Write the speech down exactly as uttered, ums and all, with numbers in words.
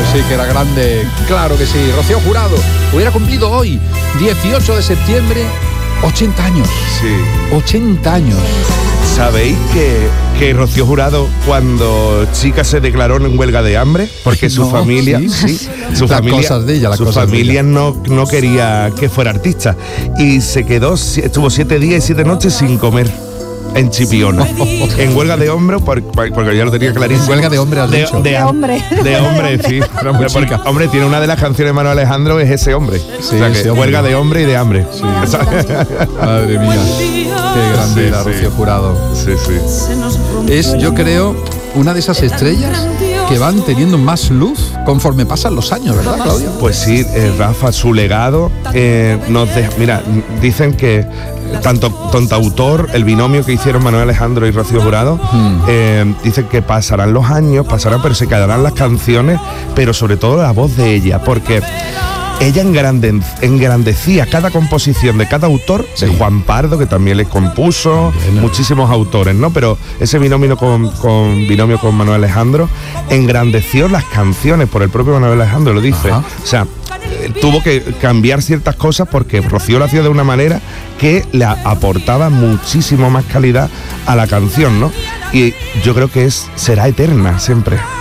sí, que era grande. Claro que sí. Rocío Jurado hubiera cumplido hoy, dieciocho de septiembre, ochenta años. Sí. ochenta años. ¿Sabéis que, que Rocío Jurado, cuando chica, se declaró en huelga de hambre? Porque su No, familia, sí. sí, su Las familia, cosas de ella, las su cosas de familia ella. no, no quería que fuera artista. Y se quedó, estuvo siete días y siete noches sin comer. En Chipiona, en huelga de hombre, por- por- porque ya lo tenía clarísimo. En huelga de hombre, has de, dicho. de, De hombre. de hombre, sí. Hombre, porque, hombre, tiene una de las canciones de Manuel Alejandro, es ese hombre. Sí, o sea, que ese hombre. huelga de hombre y de hambre. Sí, Madre mía. Qué grande Sí, era sí. Rocío Jurado. sí, sí. Es, yo creo, una de esas estrellas que van teniendo más luz conforme pasan los años, ¿verdad, Claudia? Pues sí, eh, Rafa, su legado eh, nos deja. Mira, dicen que tanto Tontautor, el binomio que hicieron Manuel Alejandro y Rocío Jurado, Hmm. eh, dicen que pasarán los años, pasarán, pero se quedarán las canciones, pero sobre todo la voz de ella, porque ella engrande- engrandecía cada composición de cada autor, Sí. de Juan Pardo, que también le compuso, También, ¿no? muchísimos autores, ¿no? Pero ese binomio con, con binomio con Manuel Alejandro engrandeció las canciones por el propio Manuel Alejandro, lo dice. Ajá. O sea, eh, tuvo que cambiar ciertas cosas porque Rocío lo hacía de una manera que le a- aportaba muchísimo más calidad a la canción, ¿no? Y yo creo que es será eterna siempre.